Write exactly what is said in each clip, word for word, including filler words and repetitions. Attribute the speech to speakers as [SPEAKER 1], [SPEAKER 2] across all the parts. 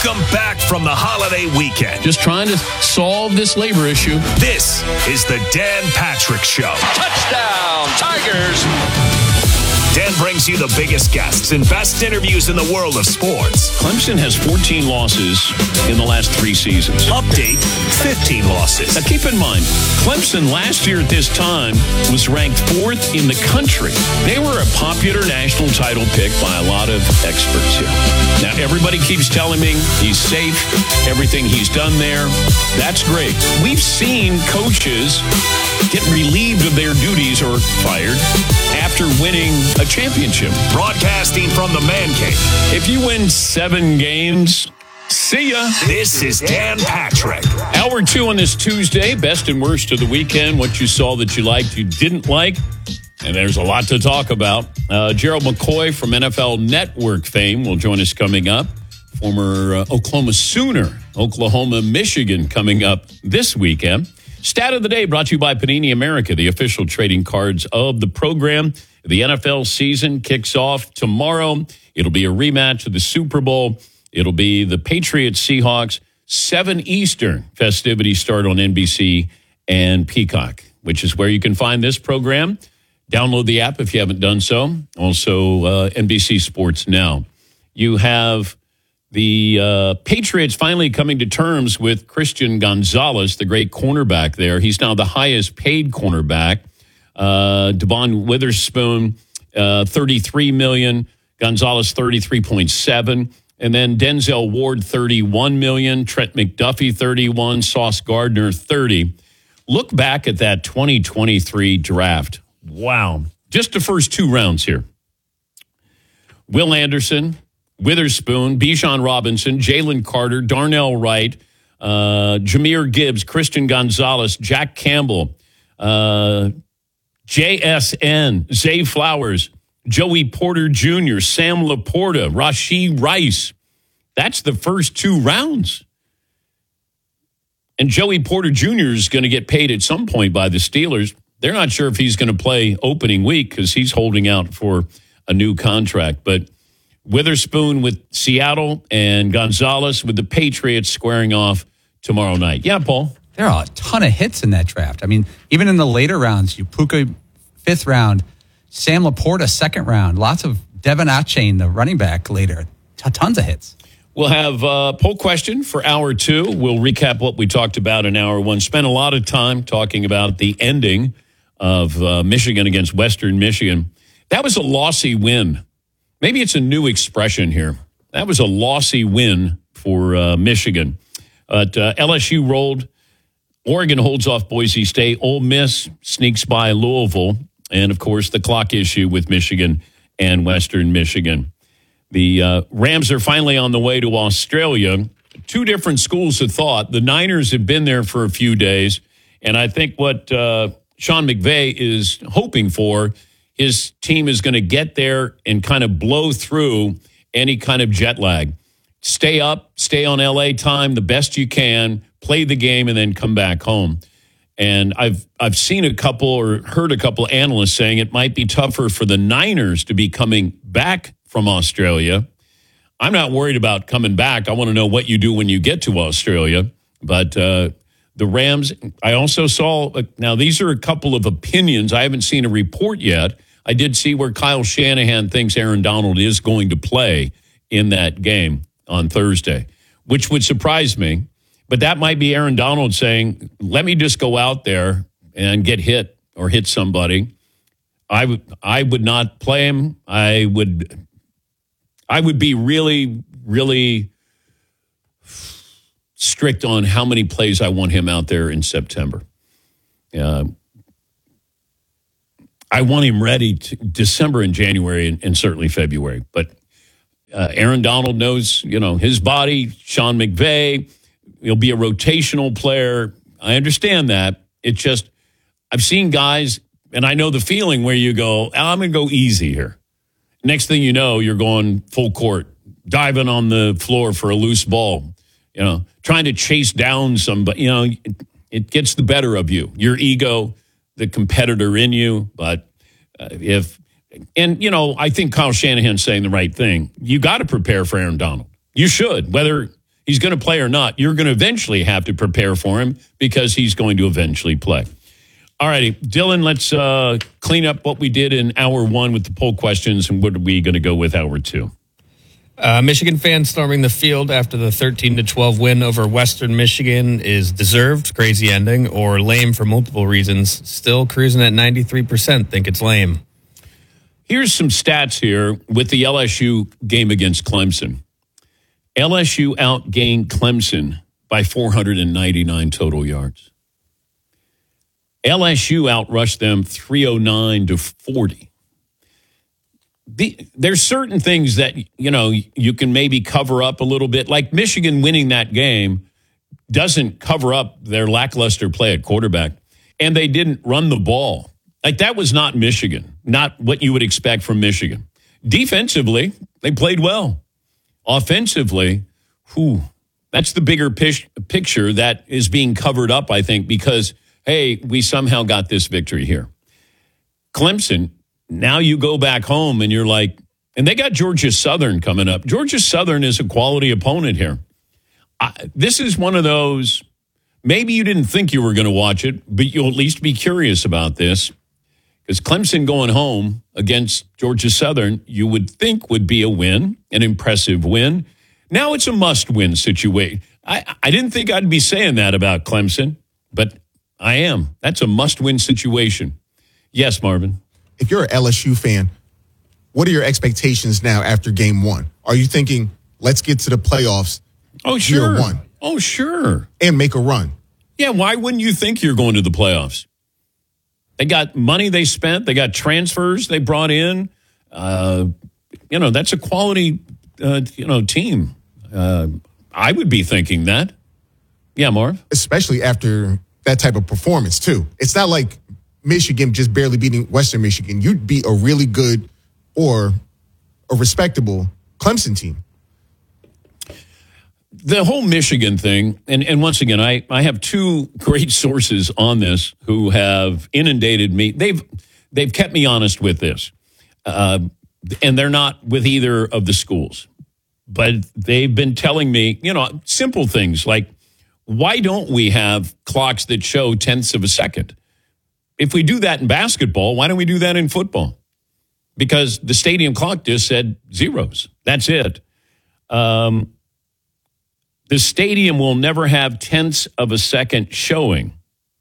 [SPEAKER 1] Welcome back from the holiday weekend.
[SPEAKER 2] Just trying to solve this labor issue.
[SPEAKER 1] This is the Dan Patrick Show.
[SPEAKER 3] Touchdown, Tigers!
[SPEAKER 1] Dan brings you the biggest guests and best interviews in the world of sports.
[SPEAKER 2] Clemson has fourteen losses in the last three seasons.
[SPEAKER 1] Update, fifteen losses.
[SPEAKER 2] Now keep in mind, Clemson last year at this time was ranked fourth in the country. They were a popular national title pick by a lot of experts here. Now everybody keeps telling me he's safe, everything he's done there. That's great. We've seen coaches get relieved of their duties or fired after winning a championship.
[SPEAKER 1] Broadcasting from the Man Cave.
[SPEAKER 2] If you win seven games, see ya.
[SPEAKER 1] This is Dan Patrick.
[SPEAKER 2] Hour two on this Tuesday, best and worst of the weekend, what you saw that you liked, you didn't like, and there's a lot to talk about. Uh, Gerald McCoy from N F L Network fame will join us coming up. Former uh, Oklahoma Sooner, Oklahoma, Michigan coming up this weekend. Stat of the day brought to you by Panini America, the official trading cards of the program. The N F L season kicks off tomorrow. It'll be a rematch of the Super Bowl. It'll be the Patriots Seahawks, seven Eastern. Festivities start on N B C and Peacock, which is where you can find this program. Download the app if you haven't done so. Also, uh, N B C Sports Now. You have the uh, Patriots finally coming to terms with Christian Gonzalez, the great cornerback there. He's now the highest paid cornerback. Uh, Devon Witherspoon, uh, thirty-three million dollars. Gonzalez, thirty-three point seven. And then Denzel Ward, thirty-one million dollars. Trent McDuffie, thirty-one. Sauce Gardner, thirty. Look back at that twenty twenty-three draft. Wow. Just the first two rounds here. Will Anderson, Witherspoon, Bijan Robinson, Jalen Carter, Darnell Wright, uh, Jahmyr Gibbs, Christian Gonzalez, Jack Campbell, uh, J S N, Zay Flowers, Joey Porter Junior, Sam Laporta, Rashee Rice. That's the first two rounds. And Joey Porter Junior is going to get paid at some point by the Steelers. They're not sure if he's going to play opening week because he's holding out for a new contract. But Witherspoon with Seattle and Gonzalez with the Patriots squaring off tomorrow night. Yeah, Paul?
[SPEAKER 4] There are a ton of hits in that draft. I mean, even in the later rounds, Puka, fifth round, Sam Laporta, second round, lots of Devin Achane, the running back later. T- tons of hits.
[SPEAKER 2] We'll have a poll question for hour two. We'll recap what we talked about in hour one. Spent a lot of time talking about the ending of uh, Michigan against Western Michigan. That was a lossy win. Maybe it's a new expression here. That was a lossy win for uh, Michigan. But uh, L S U rolled. Oregon holds off Boise State. Ole Miss sneaks by Louisville. And, of course, the clock issue with Michigan and Western Michigan. The uh, Rams are finally on the way to Australia. Two different schools of thought. The Niners have been there for a few days. And I think what uh, Sean McVay is hoping for, his team is going to get there and kind of blow through any kind of jet lag. Stay up, stay on L A time the best you can, play the game, and then come back home. And I've I've seen a couple or heard a couple of analysts saying it might be tougher for the Niners to be coming back from Australia. I'm not worried about coming back. I want to know what you do when you get to Australia. But uh, the Rams, I also saw, now these are a couple of opinions. I haven't seen a report yet. I did see where Kyle Shanahan thinks Aaron Donald is going to play in that game on Thursday, which would surprise me. But that might be Aaron Donald saying, let me just go out there and get hit or hit somebody. I would I would not play him. I would I would be really, really strict on how many plays I want him out there in September. Uh, I want him ready to December and January and, and certainly February. But uh, Aaron Donald knows, you know, his body. Sean McVay, he'll be a rotational player. I understand that. It's just, I've seen guys, and I know the feeling where you go, oh, I'm going to go easy here. Next thing you know, you're going full court, diving on the floor for a loose ball, you know, trying to chase down somebody. You know, it, it gets the better of you, your ego, the competitor in you. But uh, if, and, you know, I think Kyle Shanahan's saying the right thing. You got to prepare for Aaron Donald. You should, whether he's going to play or not, you're going to eventually have to prepare for him because he's going to eventually play. All righty, Dylan, let's uh, clean up what we did in hour one with the poll questions, and what are we going to go with hour two?
[SPEAKER 5] Uh, Michigan fans storming the field after the thirteen to twelve win over Western Michigan is deserved, crazy ending, or lame for multiple reasons. Still cruising at ninety-three percent, think it's lame.
[SPEAKER 2] Here's some stats here with the L S U game against Clemson. L S U outgained Clemson by four hundred ninety-nine total yards. L S U outrushed them three oh nine to forty. The, there's certain things that, you know, you can maybe cover up a little bit. Like Michigan winning that game doesn't cover up their lackluster play at quarterback. And they didn't run the ball. Like, that was not Michigan, not what you would expect from Michigan. Defensively, they played well. Offensively, whew, that's the bigger pish, picture that is being covered up, I think, because, hey, we somehow got this victory here. Clemson, now you go back home and you're like, and they got Georgia Southern coming up. Georgia Southern is a quality opponent here. I, this is one of those, maybe you didn't think you were going to watch it, but you'll at least be curious about this. Because Clemson going home against Georgia Southern, you would think would be a win, an impressive win. Now it's a must-win situation. I, I didn't think I'd be saying that about Clemson, but I am. That's a must-win situation. Yes, Marvin.
[SPEAKER 6] If you're an L S U fan, what are your expectations now after game one? Are you thinking, let's get to the playoffs
[SPEAKER 2] oh, sure.
[SPEAKER 6] year one?
[SPEAKER 2] Oh, sure.
[SPEAKER 6] And make a run?
[SPEAKER 2] Yeah, why wouldn't you think you're going to the playoffs? They got money they spent. They got transfers they brought in. Uh, you know, that's a quality, uh, you know, team. Uh, I would be thinking that. Yeah, Marv?
[SPEAKER 6] Especially after that type of performance, too. It's not like Michigan just barely beating Western Michigan. You'd beat a really good or a respectable Clemson team.
[SPEAKER 2] The whole Michigan thing, and, and once again, I, I have two great sources on this who have inundated me. They've they've kept me honest with this, uh, and they're not with either of the schools. But they've been telling me, you know, simple things like, why don't we have clocks that show tenths of a second? If we do that in basketball, why don't we do that in football? Because the stadium clock just said zeros. That's it. Um, the stadium will never have tenths of a second showing.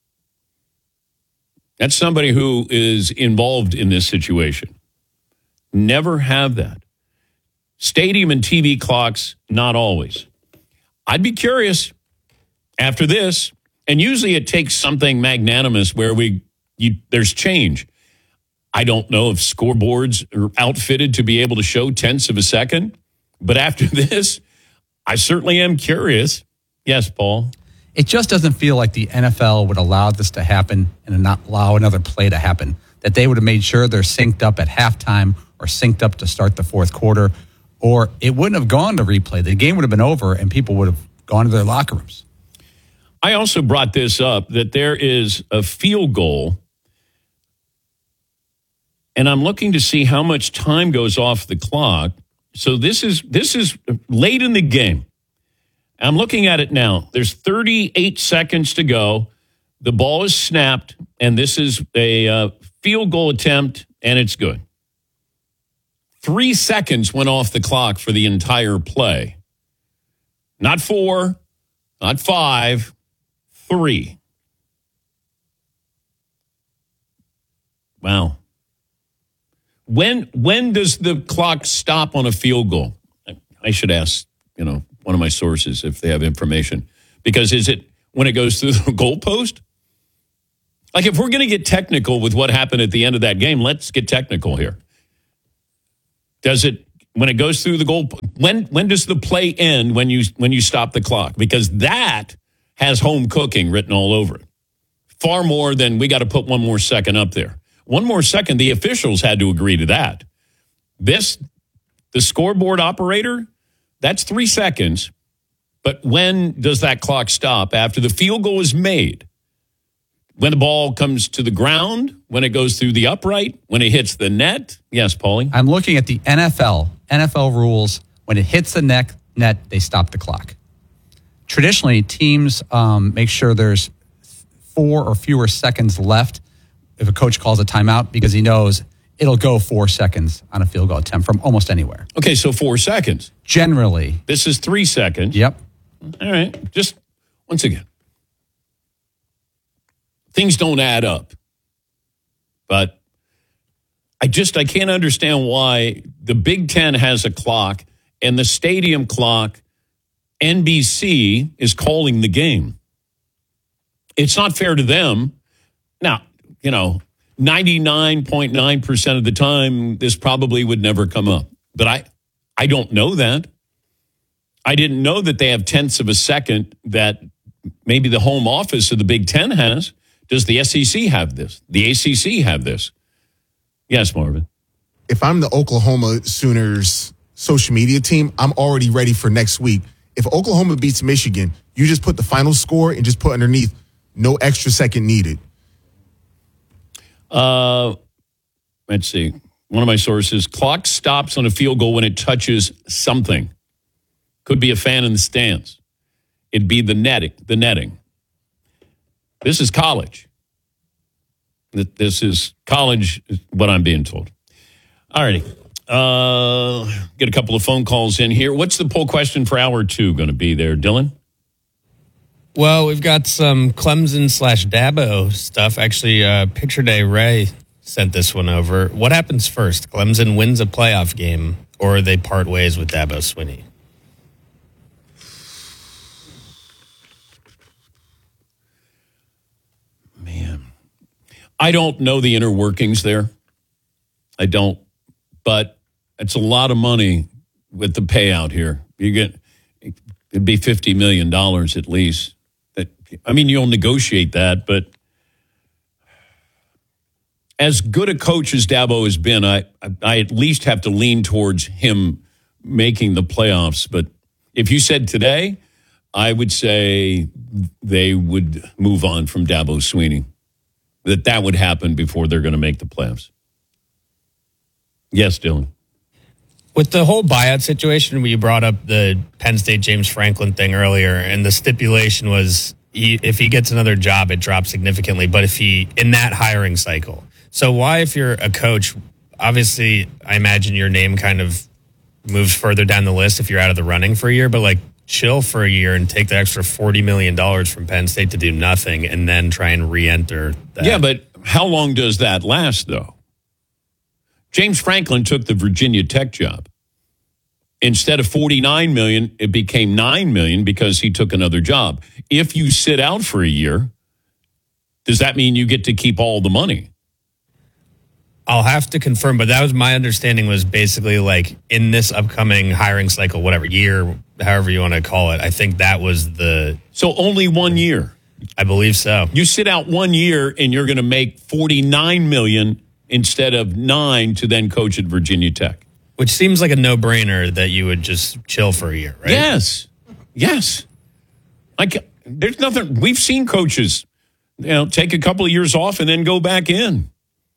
[SPEAKER 2] That's somebody who is involved in this situation. Never have that. Stadium and T V clocks, not always. I'd be curious after this, and usually it takes something magnanimous where we you, there's change. I don't know if scoreboards are outfitted to be able to show tenths of a second, but after this, I certainly am curious. Yes, Paul?
[SPEAKER 4] It just doesn't feel like the N F L would allow this to happen and not allow another play to happen, that they would have made sure they're synced up at halftime or synced up to start the fourth quarter, or it wouldn't have gone to replay. The game would have been over and people would have gone to their locker rooms.
[SPEAKER 2] I also brought this up, that there is a field goal, and I'm looking to see how much time goes off the clock. So this is this is late in the game. I'm looking at it now. There's thirty-eight seconds to go. The ball is snapped, and this is a uh, field goal attempt, and it's good. Three seconds went off the clock for the entire play. Not four, not five, three. Wow. When when does the clock stop on a field goal? I should ask, you know, one of my sources if they have information. Because is it when it goes through the goalpost? Like, if we're going to get technical with what happened at the end of that game, let's get technical here. Does it when it goes through the goal? When when does the play end when you when you stop the clock? Because that has home cooking written all over it. Far more than we got to put one more second up there. One more second, the officials had to agree to that. This, the scoreboard operator, that's three seconds. But when does that clock stop? After the field goal is made. When the ball comes to the ground, when it goes through the upright, when it hits the net. Yes, Paulie?
[SPEAKER 4] I'm looking at the N F L. N F L rules. When it hits the neck, net, they stop the clock. traditionally teams um, make sure there's four or fewer seconds left if a coach calls a timeout because he knows it'll go four seconds on a field goal attempt from almost anywhere.
[SPEAKER 2] Okay, so four seconds.
[SPEAKER 4] Generally.
[SPEAKER 2] This is three seconds.
[SPEAKER 4] Yep.
[SPEAKER 2] All right. Just once again, things don't add up. But I just, I can't understand why the Big Ten has a clock and the stadium clock, N B C is calling the game. It's not fair to them. Now, you know, ninety-nine point nine percent of the time, this probably would never come up. But I, I don't know that. I didn't know that they have tenths of a second that maybe the home office of the Big Ten has. Does the S E C have this? The A C C have this? Yes, Marvin.
[SPEAKER 6] If I'm the Oklahoma Sooners social media team, I'm already ready for next week. If Oklahoma beats Michigan, you just put the final score and just put underneath no extra second needed.
[SPEAKER 2] Uh, let's see. One of my sources, clock stops on a field goal when it touches something. Could be a fan in the stands. It'd be the netting. The netting. This is college. This is college, is what I'm being told. All righty. Uh, get a couple of phone calls in here. What's the poll question for hour two going to be there, Dylan?
[SPEAKER 5] Well, we've got some Clemson slash Dabo stuff. Actually, uh, Picture Day Ray sent this one over. What happens first? Clemson wins a playoff game, or they part ways with Dabo Swinney?
[SPEAKER 2] Man, I don't know the inner workings there. I don't, but it's a lot of money with the payout here. You get, it'd be fifty million dollars at least. That, I mean, you'll negotiate that, but as good a coach as Dabo has been, I, I at least have to lean towards him making the playoffs. But if you said today, I would say they would move on from Dabo Swinney. That that would happen before they're going to make the playoffs. Yes, Dylan.
[SPEAKER 5] With the whole buyout situation, we brought up the Penn State James Franklin thing earlier, and the stipulation was he, if he gets another job, it drops significantly. But if he, in that hiring cycle. So why, if you're a coach, obviously, I imagine your name kind of moves further down the list if you're out of the running for a year, but like chill for a year and take the extra forty million dollars from Penn State to do nothing and then try and re-enter that.
[SPEAKER 2] Yeah, but how long does that last, though? James Franklin took the Virginia Tech job. Instead of forty-nine million dollars, it became nine million dollars because he took another job. If you sit out for a year, does that mean you get to keep all the money?
[SPEAKER 5] I'll have to confirm, but that was my understanding was basically like in this upcoming hiring cycle, whatever year, however you want to call it, I think that was the...
[SPEAKER 2] So only one year?
[SPEAKER 5] I believe so.
[SPEAKER 2] You sit out one year and you're going to make forty-nine million dollars instead of nine to then coach at Virginia Tech.
[SPEAKER 5] Which seems like a no-brainer that you would just chill for a year, right?
[SPEAKER 2] Yes. Yes. Like, there's nothing... We've seen coaches, you know, take a couple of years off and then go back in.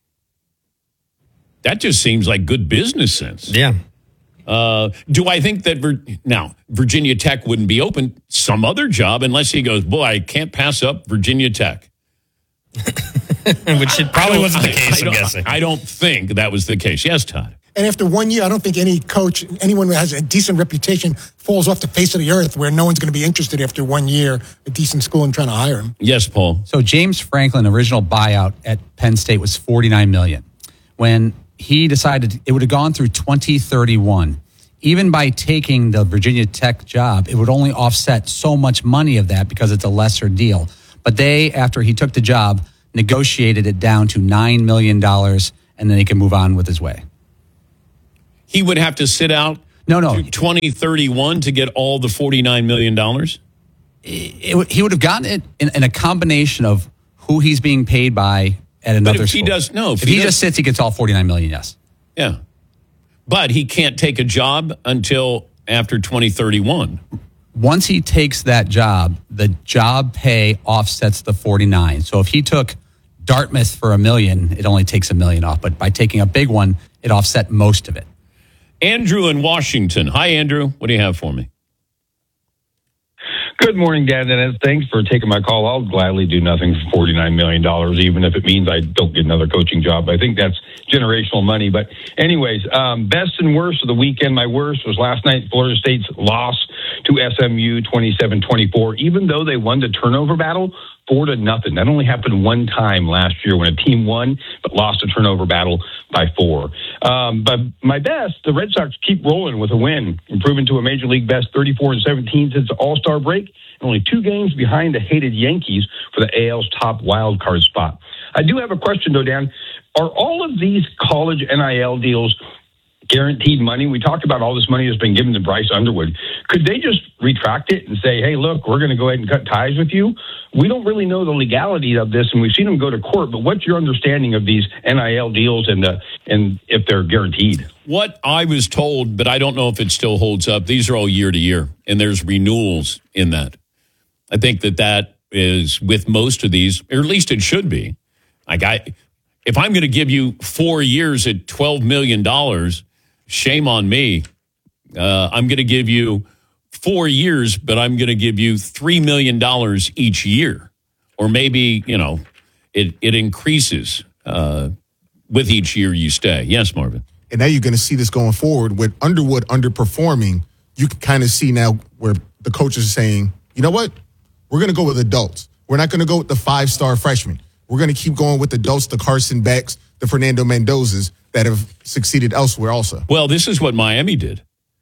[SPEAKER 2] That just seems like good business sense.
[SPEAKER 5] Yeah.
[SPEAKER 2] Uh, do I think that... Vir- now, Virginia Tech wouldn't be open. Some other job, unless he goes, boy, I can't pass up Virginia Tech.
[SPEAKER 5] Which it probably wasn't the case,
[SPEAKER 2] I, I
[SPEAKER 5] I'm guessing.
[SPEAKER 2] I don't think that was the case. Yes, Todd.
[SPEAKER 7] And after one year, I don't think any coach, anyone who has a decent reputation, falls off the face of the earth where no one's going to be interested after one year, a decent school, and trying to hire him.
[SPEAKER 2] Yes, Paul.
[SPEAKER 4] So James Franklin, original buyout at Penn State was forty-nine million dollars. When he decided it would have gone through twenty thirty-one. Even by taking the Virginia Tech job, it would only offset so much money of that because it's a lesser deal. But they, after he took the job, negotiated it down to nine million dollars, and then he can move on with his way.
[SPEAKER 2] He would have to sit out
[SPEAKER 4] no, no.
[SPEAKER 2] twenty thirty-one to get all the forty-nine million dollars?
[SPEAKER 4] It, it, he would have gotten it in, in a combination of who he's being paid by at another
[SPEAKER 2] but if
[SPEAKER 4] school.
[SPEAKER 2] he does, no.
[SPEAKER 4] If,
[SPEAKER 2] If
[SPEAKER 4] he,
[SPEAKER 2] he does,
[SPEAKER 4] just sits, he gets all forty-nine million dollars, yes.
[SPEAKER 2] Yeah. But he can't take a job until after twenty thirty-one.
[SPEAKER 4] Once he takes that job, the job pay offsets the forty-nine. So if he took Dartmouth for a million, it only takes a million off. But by taking a big one, it offset most of it.
[SPEAKER 2] Andrew in Washington. Hi, Andrew. What do you have for me?
[SPEAKER 8] Good morning, Dan Dennis. Thanks for taking my call. I'll gladly do nothing for forty-nine million dollars, even if it means I don't get another coaching job. I think that's generational money. But anyways, um, best and worst of the weekend. My worst was last night, Florida State's loss to S M U twenty-seven twenty-four, even though they won the turnover battle four to nothing. That only happened one time last year when a team won but lost a turnover battle by four. Um, but my best, the Red Sox keep rolling with a win, improving to a Major League best thirty-four and seventeen since the All-Star break, and only two games behind the hated Yankees for the A L's top wild card spot. I do have a question, though, Dan. Are all of these college N I L deals guaranteed money? We talked about all this money that's been given to Bryce Underwood. Could they just retract it and say, hey, look, we're going to go ahead and cut ties with you? We don't really know the legality of this, and we've seen them go to court, but what's your understanding of these N I L deals and uh, and if they're guaranteed?
[SPEAKER 2] What I was told, but I don't know if it still holds up, these are all year to year, and there's renewals in that. I think that that is with most of these, or at least it should be. Like I, if I'm going to give you four years at twelve million dollars, shame on me. Uh, I'm going to give you four years, but I'm going to give you three million dollars each year. Or maybe, you know, it, it increases uh, with each year you stay. Yes, Marvin.
[SPEAKER 6] And now you're going to see this going forward with Underwood underperforming. You can kind of see now where the coaches are saying, you know what? We're going to go with adults. We're not going to go with the five-star freshmen. We're going to keep going with adults, the Carson Becks, the Fernando Mendozas that have succeeded elsewhere also.
[SPEAKER 2] Well, this is what Miami did.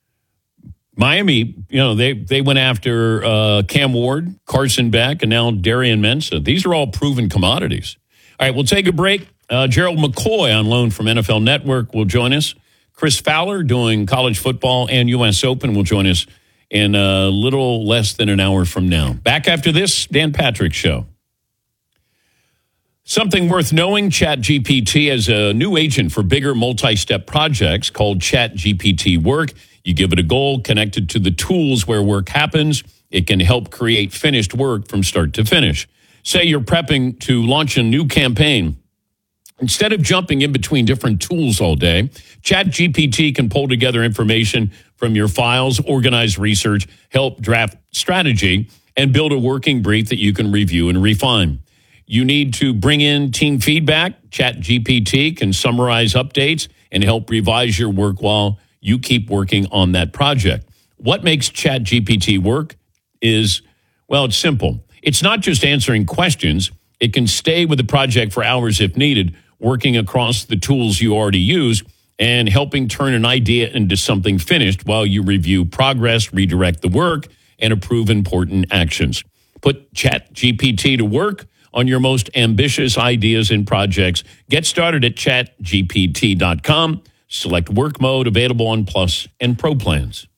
[SPEAKER 2] Miami, you know, they, they went after uh, Cam Ward, Carson Beck, and now Darian Mensah. These are all proven commodities. All right, we'll take a break. Uh, Gerald McCoy on loan from N F L Network will join us. Chris Fowler doing college football and U S Open will join us in a little less than an hour from now. Back after this, Dan Patrick Show. Something worth knowing, ChatGPT has a new agent for bigger multi-step projects called ChatGPT Work. You give it a goal connected to the tools where work happens. It can help create finished work from start to finish. Say you're prepping to launch a new campaign. Instead of jumping in between different tools all day, ChatGPT can pull together information from your files, organize research, help draft strategy, and build a working brief that you can review and refine. You need to bring in team feedback. ChatGPT can summarize updates and help revise your work while you keep working on that project. What makes ChatGPT work is, well, it's simple. It's not just answering questions. It can stay with the project for hours if needed, working across the tools you already use and helping turn an idea into something finished while you review progress, redirect the work, and approve important actions. Put ChatGPT to work on your most ambitious ideas and projects. Get started at chat G P T dot com. Select work mode, available on Plus and Pro plans.